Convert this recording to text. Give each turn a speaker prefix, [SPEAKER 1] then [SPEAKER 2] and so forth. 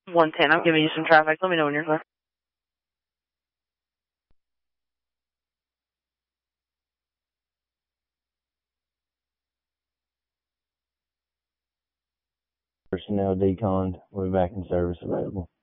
[SPEAKER 1] 110, I'm giving you some traffic. Let me know when you're clear.
[SPEAKER 2] Personnel deconned. We're back in service available.